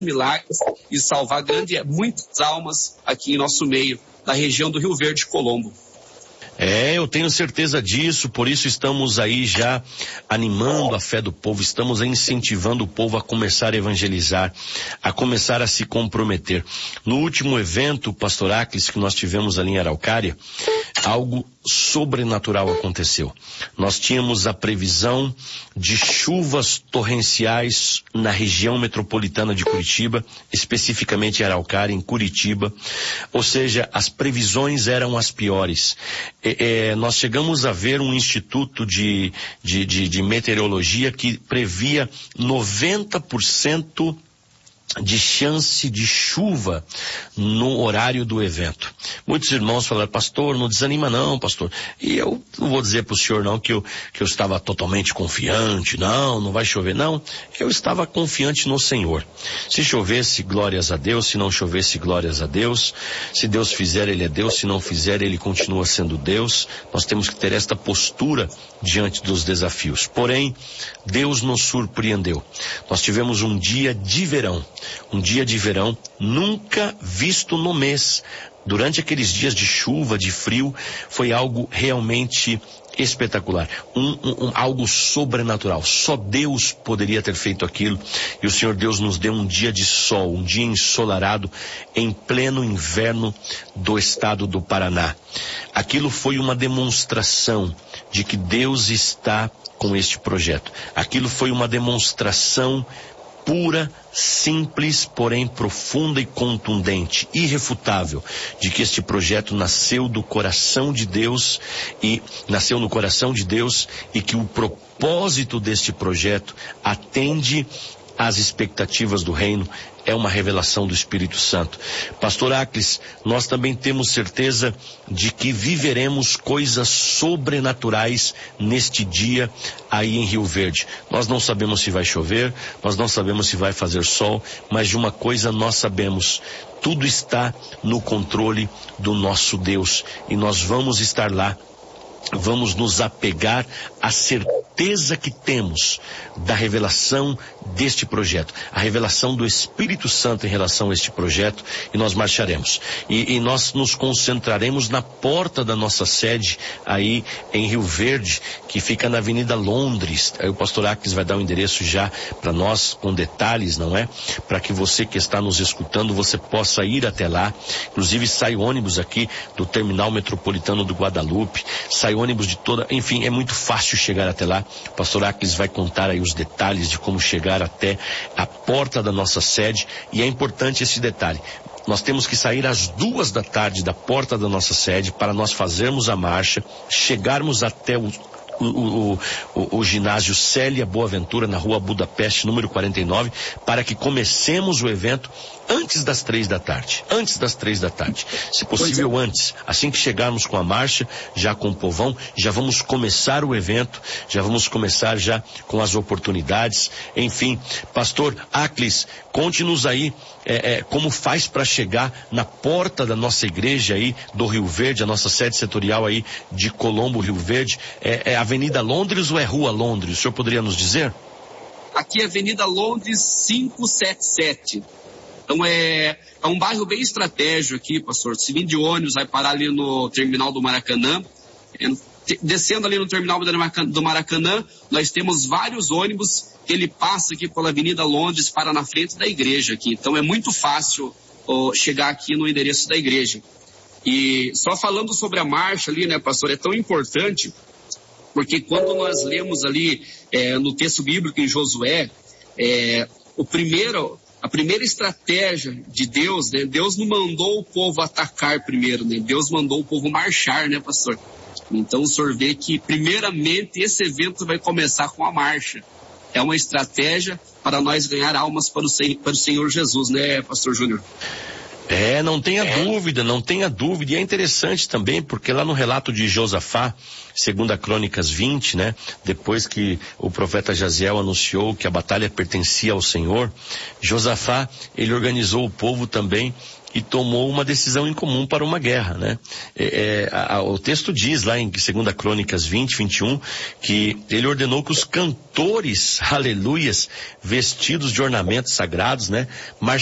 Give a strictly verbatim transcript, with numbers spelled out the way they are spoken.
milagres e salvar grande, muitas almas aqui em nosso meio, na região do Rio Verde, Colombo. É, eu tenho certeza disso, por isso estamos aí já animando a fé do povo, estamos incentivando o povo a começar a evangelizar, a começar a se comprometer. No último evento, Pastor Aclis, que nós tivemos ali em Araucária, algo sobrenatural aconteceu. Nós tínhamos a previsão de chuvas torrenciais na região metropolitana de Curitiba, especificamente em Araucária, em Curitiba, ou seja, as previsões eram as piores. É, é, nós chegamos a ver um instituto de, de, de, de meteorologia que previa noventa por cento de chance de chuva no horário do evento. Muitos irmãos falaram, pastor, não desanima não, pastor. E eu não vou dizer para o senhor não que eu, que eu estava totalmente confiante, não, não vai chover, não. Eu estava confiante no Senhor. Se chovesse, glórias a Deus, se não chovesse, glórias a Deus. Se Deus fizer, Ele é Deus, se não fizer, Ele continua sendo Deus. Nós temos que ter esta postura diante dos desafios. Porém, Deus nos surpreendeu. Nós tivemos um dia de verão. Um dia de verão nunca visto no mês. Durante aqueles dias de chuva, de frio, foi algo realmente espetacular. Um, um, um, algo sobrenatural. Só Deus poderia ter feito aquilo. E o Senhor Deus nos deu um dia de sol, um dia ensolarado, em pleno inverno do estado do Paraná. Aquilo foi uma demonstração de que Deus está com este projeto. Aquilo foi uma demonstração pura, simples, porém profunda e contundente, irrefutável, de que este projeto nasceu do coração de Deus e nasceu no coração de Deus e que o propósito deste projeto atende às expectativas do reino, é uma revelação do Espírito Santo. Pastor Aclis, nós também temos certeza de que viveremos coisas sobrenaturais neste dia aí em Rio Verde. Nós não sabemos se vai chover, nós não sabemos se vai fazer sol, mas de uma coisa nós sabemos, tudo está no controle do nosso Deus e nós vamos estar lá. Vamos nos apegar à certeza que temos da revelação deste projeto, a revelação do Espírito Santo em relação a este projeto, e nós marcharemos. E, e nós nos concentraremos na porta da nossa sede aí em Rio Verde, que fica na Avenida Londres. Aí o pastor Aclis vai dar o endereço já para nós, com detalhes, não é? Para que você que está nos escutando, você possa ir até lá. Inclusive sai ônibus aqui do Terminal Metropolitano do Guadalupe, sai ônibus de toda, enfim, é muito fácil chegar até lá. O pastor Aclis vai contar aí os detalhes de como chegar até a porta da nossa sede, e é importante esse detalhe. Nós temos que sair às duas da tarde da porta da nossa sede para nós fazermos a marcha, chegarmos até o O, o, o, o ginásio Célia Boaventura, na rua Budapeste, número quarenta e nove, para que comecemos o evento antes das três da tarde. Antes das três da tarde. Se possível, antes. Assim que chegarmos com a marcha, já com o povão, já vamos começar o evento, já vamos começar já com as oportunidades. Enfim, pastor Aclis, conte-nos aí é, é, como faz para chegar na porta da nossa igreja aí do Rio Verde, a nossa sede setorial aí de Colombo, Rio Verde. É, é Avenida Londres ou é Rua Londres? O senhor poderia nos dizer? Aqui é Avenida Londres quinhentos e setenta e sete. Então é, é um bairro bem estratégico aqui, pastor. Se vir de ônibus, vai parar ali no terminal do Maracanã. Descendo ali no terminal do Maracanã, nós temos vários ônibus que ele passa aqui pela Avenida Londres para na frente da igreja aqui. Então é muito fácil ó, chegar aqui no endereço da igreja. E só falando sobre a marcha ali, né, pastor, é tão importante, porque quando nós lemos ali é, no texto bíblico em Josué, é, o primeiro, a primeira estratégia de Deus, né, Deus não mandou o povo atacar primeiro, né, Deus mandou o povo marchar, né, pastor? Então o senhor vê que primeiramente esse evento vai começar com a marcha. É uma estratégia para nós ganhar almas para o, para o Senhor Jesus, né, pastor Júnior? É, não tenha é. dúvida, não tenha dúvida. E é interessante também, porque lá no relato de Josafá, segundo a Crônicas vinte, né, depois que o profeta Jaziel anunciou que a batalha pertencia ao Senhor, Josafá, ele organizou o povo também e tomou uma decisão em comum para uma guerra, né? É, é, a, o texto diz lá em segunda Crônicas vinte, vinte e um, que ele ordenou que os cantores, aleluias, vestidos de ornamentos sagrados, né,